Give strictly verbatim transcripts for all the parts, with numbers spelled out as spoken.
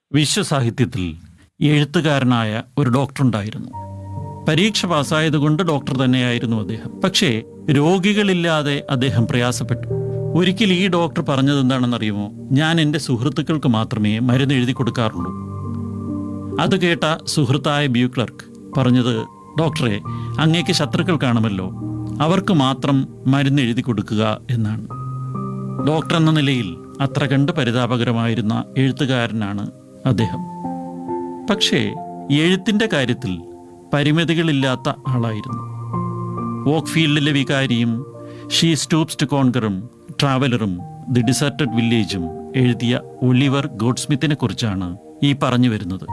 വിശ്വസാഹിത്യത്തിൽ എഴുത്തുകാരനായ ഒരു ഡോക്ടറുണ്ടായിരുന്നു. പരീക്ഷ പാസ്സായതുകൊണ്ട് ഡോക്ടർ തന്നെയായിരുന്നു അദ്ദേഹം. പക്ഷേ രോഗികളില്ലാതെ അദ്ദേഹം പ്രയാസപ്പെട്ടു. ഒരിക്കൽ ഈ ഡോക്ടർ പറഞ്ഞത് എന്താണെന്നറിയുമോ? ഞാൻ എൻ്റെ സുഹൃത്തുക്കൾക്ക് മാത്രമേ മരുന്ന് എഴുതി കൊടുക്കാറുള്ളൂ. അത് കേട്ട സുഹൃത്തായ ബ്യൂക്ലർക്ക് പറഞ്ഞത്, ഡോക്ടറെ, അങ്ങേക്ക് ശത്രുക്കൾ കാണുമല്ലോ, അവർക്ക് മാത്രം മരുന്ന് എഴുതി കൊടുക്കുക എന്നാണ്. ഡോക്ടർ എന്ന നിലയിൽ അത്ര കണ്ട് പരിതാപകരമായിരുന്ന എഴുത്തുകാരനാണ് അദ്ദേഹം. പക്ഷേ എഴുത്തിൻ്റെ കാര്യത്തിൽ പരിമിതികളില്ലാത്ത ആളായിരുന്നു. വോക്ക്ഫീൽഡിലെ വികാരിയും ഷീ സ്റ്റൂപ്സ് ടു കോൺകറും ട്രാവലറും ദി ഡിസർട്ടഡ് വില്ലേജും എഴുതിയ ഒലിവർ ഗോഡ്സ്മിത്തിനെ കുറിച്ചാണ് ഈ പറഞ്ഞു വരുന്നത്.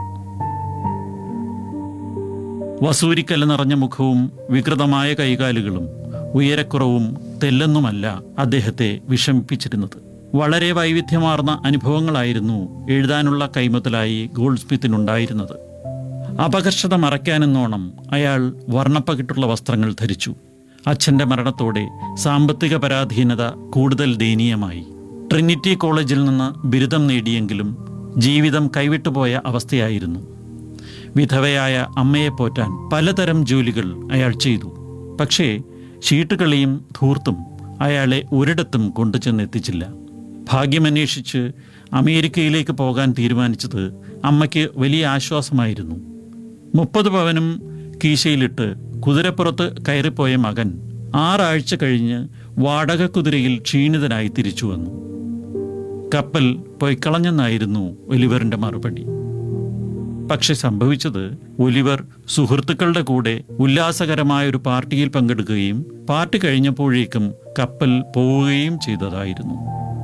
വസൂരിക്കല്ല് നിറഞ്ഞ മുഖവും വികൃതമായ കൈകാലുകളും ഉയരക്കുറവും തെല്ലെന്നുമല്ല അദ്ദേഹത്തെ വിഷമിപ്പിച്ചിരുന്നത്. വളരെ വൈവിധ്യമാർന്ന അനുഭവങ്ങളായിരുന്നു എഴുതാനുള്ള കൈമുതലായി ഗോൾഡ്സ്മിത്തിനുണ്ടായിരുന്നത്. അപകർഷത മറയ്ക്കാനെന്നോണം അയാൾ വർണ്ണപ്പകിട്ടുള്ള വസ്ത്രങ്ങൾ ധരിച്ചു. അച്ഛൻ്റെ മരണത്തോടെ സാമ്പത്തിക പരാധീനത കൂടുതൽ ദയനീയമായി. ട്രിനിറ്റി കോളേജിൽ നിന്ന് ബിരുദം നേടിയെങ്കിലും ജീവിതം കൈവിട്ടുപോയ അവസ്ഥയായിരുന്നു. വിധവയായ അമ്മയെ പോറ്റാൻ പലതരം ജോലികൾ അയാൾ ചെയ്തു. പക്ഷേ ചീട്ടുകളിയും ധൂർത്തും അയാളെ ഒരിടത്തും കൊണ്ടുചെന്നെത്തിച്ചില്ല. ഭാഗ്യമന്വേഷിച്ച് അമേരിക്കയിലേക്ക് പോകാൻ തീരുമാനിച്ചത് അമ്മയ്ക്ക് വലിയ ആശ്വാസമായിരുന്നു. മുപ്പത് പവനും കീശയിലിട്ട് കുതിരപ്പുറത്ത് കയറിപ്പോയ മകൻ ആറാഴ്ച കഴിഞ്ഞ് വാടക കുതിരയിൽ ക്ഷീണിതനായി തിരിച്ചു വന്നു. കപ്പൽ പൊയ്ക്കളഞ്ഞെന്നായിരുന്നു ഒലിവറിൻ്റെ മറുപടി. പക്ഷെ സംഭവിച്ചത്, ഒലിവർ സുഹൃത്തുക്കളുടെ കൂടെ ഉല്ലാസകരമായൊരു പാർട്ടിയിൽ പങ്കെടുക്കുകയും പാർട്ടി കഴിഞ്ഞപ്പോഴേക്കും കപ്പൽ പോവുകയും ചെയ്തതായിരുന്നു.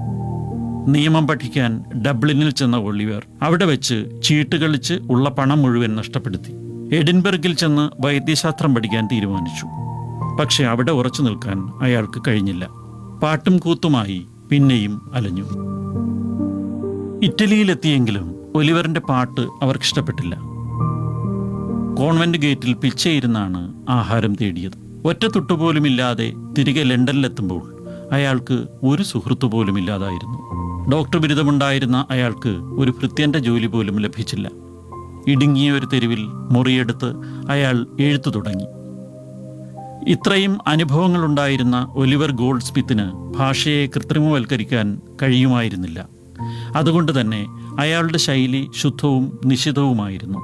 നിയമം പഠിക്കാൻ ഡബ്ലിനിൽ ചെന്ന ഒലിവർ അവിടെ വെച്ച് ചീട്ട് കളിച്ച് ഉള്ള പണം മുഴുവൻ നഷ്ടപ്പെടുത്തി. എഡിൻബർഗിൽ ചെന്ന് വൈദ്യശാസ്ത്രം പഠിക്കാൻ തീരുമാനിച്ചു. പക്ഷെ അവിടെ ഉറച്ചു നിൽക്കാൻ അയാൾക്ക് കഴിഞ്ഞില്ല. പാട്ടും കൂത്തുമായി പിന്നെയും അലഞ്ഞു. ഇറ്റലിയിലെത്തിയെങ്കിലും ഒലിവറിന്റെ പാട്ട് അവർക്കിഷ്ടപ്പെട്ടില്ല. കോൺവെന്റ് ഗേറ്റിൽ പിച്ചയിരുന്നാണ് ആഹാരം തേടിയത്. ഒറ്റ തൊട്ടുപോലുമില്ലാതെ തിരികെ ലണ്ടനിലെത്തുമ്പോൾ അയാൾക്ക് ഒരു സുഹൃത്തു പോലും ഇല്ലാതായിരുന്നു. ഡോക്ടർ ബിരുദമുണ്ടായിരുന്ന അയാൾക്ക് ഒരു ഭൃത്യന്റെ ജോലി പോലും ലഭിച്ചില്ല. ഇടുങ്ങിയ ഒരു തെരുവിൽ മുറിയെടുത്ത് അയാൾ എഴുത്തു തുടങ്ങി. ഇത്രയും അനുഭവങ്ങളുണ്ടായിരുന്ന ഒലിവർ ഗോൾഡ്സ്മിത്തിന് ഭാഷയെ കൃത്രിമവൽക്കരിക്കാൻ കഴിയുമായിരുന്നില്ല. അതുകൊണ്ട് തന്നെ അയാളുടെ ശൈലി ശുദ്ധവും നിശിതവുമായിരുന്നു.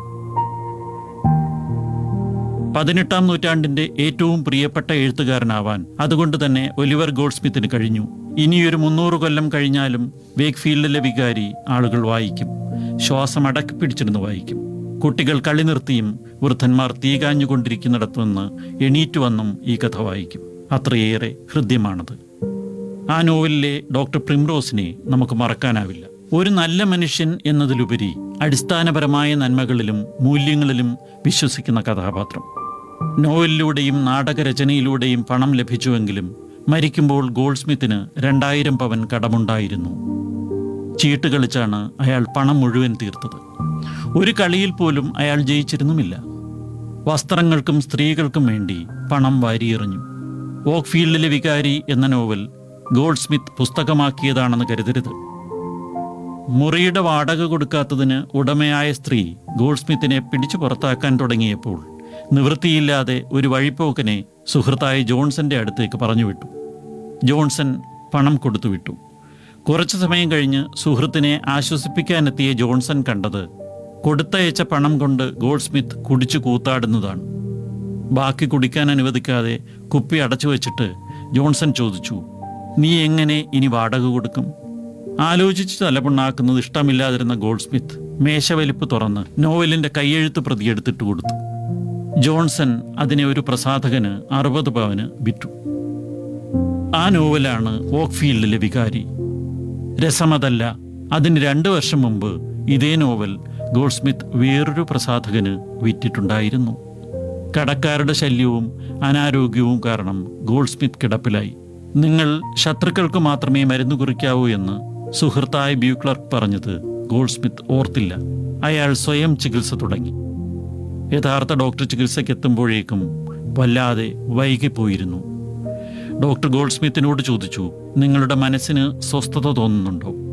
പതിനെട്ടാം നൂറ്റാണ്ടിൻ്റെ ഏറ്റവും പ്രിയപ്പെട്ട എഴുത്തുകാരനാവാൻ അതുകൊണ്ട് തന്നെ ഒലിവർ ഗോൾഡ്സ്മിത്തിന് കഴിഞ്ഞു. ഇനിയൊരു മുന്നൂറ് കൊല്ലം കഴിഞ്ഞാലും വേക്ക്ഫീൽഡിലെ വികാരി ആളുകൾ വായിക്കും. ശ്വാസം അടക്കി പിടിച്ചിരുന്ന് വായിക്കും. കുട്ടികൾ കളി നിർത്തിയും വൃദ്ധന്മാർ തീകാഞ്ഞുകൊണ്ടിരിക്കുന്നിടത്തു നിന്ന് എണീറ്റു വന്നും ഈ കഥ വായിക്കും. അത്രയേറെ ഹൃദ്യമാണത്. ആ നോവലിലെ ഡോക്ടർ പ്രിംറോസിനെ നമുക്ക് മറക്കാനാവില്ല. ഒരു നല്ല മനുഷ്യൻ എന്നതിലുപരി അടിസ്ഥാനപരമായ നന്മകളിലും മൂല്യങ്ങളിലും വിശ്വസിക്കുന്ന കഥാപാത്രം. നോവലിലൂടെയും നാടകരചനയിലൂടെയും പണം ലഭിച്ചുവെങ്കിലും മരിക്കുമ്പോൾ ഗോൾഡ്സ്മിത്തിന് രണ്ടായിരം പവൻ കടമുണ്ടായിരുന്നു. ചീട്ട് കളിച്ചാണ് അയാൾ പണം മുഴുവൻ തീർത്തത്. ഒരു കളിയിൽ പോലും അയാൾ ജയിച്ചിരുന്നുമില്ല. വസ്ത്രങ്ങൾക്കും സ്ത്രീകൾക്കും വേണ്ടി പണം വാരിയെറിഞ്ഞു. വോക്ക്ഫീൽഡിലെ വികാരി എന്ന നോവൽ ഗോൾഡ്സ്മിത്ത് പുസ്തകമാക്കിയതാണെന്ന് കരുതരുത്. മുറിയുടെ വാടക കൊടുക്കാത്തതിന് ഉടമയായ സ്ത്രീ ഗോൾഡ്സ്മിത്തിനെ പിടിച്ചു പുറത്താക്കാൻ തുടങ്ങിയപ്പോൾ നിവൃത്തിയില്ലാതെ ഒരു വഴിപ്പോക്കനെ സുഹൃത്തായ ജോൺസന്റെ അടുത്തേക്ക് പറഞ്ഞുവിട്ടു. ജോൺസൺ പണം കൊടുത്തുവിട്ടു. കുറച്ചു സമയം കഴിഞ്ഞ് സുഹൃത്തിനെ ആശ്വസിപ്പിക്കാനെത്തിയ ജോൺസൺ കണ്ടത് കൊടുത്തയച്ച പണം കൊണ്ട് ഗോൾഡ്സ്മിത്ത് കുടിച്ചു കൂത്താടുന്നതാണ്. ബാക്കി കുടിക്കാൻ അനുവദിക്കാതെ കുപ്പി അടച്ചു വെച്ചിട്ട് ജോൺസൺ ചോദിച്ചു, നീ എങ്ങനെ ഇനി വാടക കൊടുക്കും? ആലോചിച്ച് തലപുണ്ണാക്കുന്നത് ഇഷ്ടമില്ലാതിരുന്ന ഗോൾഡ്സ്മിത്ത് മേശവലിപ്പ് തുറന്ന് നോവലിൻ്റെ കൈയെഴുത്ത് പ്രതിയെടുത്തിട്ട് കൊടുത്തു. ജോൺസൺ അതിനെ ഒരു പ്രസാധകന് അറുപത് പവന് വിറ്റു. ആ നോവലാണ് വോക്ക്ഫീൽഡിലെ വികാരി. രസമതല്ല, അതിന് രണ്ട് വർഷം മുമ്പ് ഇതേ നോവൽ ഗോൾഡ്സ്മിത്ത് വേറൊരു പ്രസാധകന് വിറ്റിട്ടുണ്ടായിരുന്നു. കടക്കാരുടെ ശല്യവും അനാരോഗ്യവും കാരണം ഗോൾഡ്സ്മിത്ത് കിടപ്പിലായി. നിങ്ങൾ ശത്രുക്കൾക്ക് മാത്രമേ മരുന്ന് കുറിക്കാവൂ എന്ന് സുഹൃത്തായ ബ്യൂക്ലർക്ക് പറഞ്ഞത് ഗോൾഡ്സ്മിത്ത് ഓർത്തില്ല. അയാൾ സ്വയം ചികിത്സ തുടങ്ങി. യഥാർത്ഥ ഡോക്ടർ ചികിത്സയ്ക്ക് എത്തുമ്പോഴേക്കും വല്ലാതെ വൈകിപ്പോയിരുന്നു. ഡോക്ടർ ഗോൾഡ്സ്മിത്തിനോട് ചോദിച്ചു, നിങ്ങളുടെ മനസ്സിന് സ്വസ്ഥത തോന്നുന്നുണ്ടോ?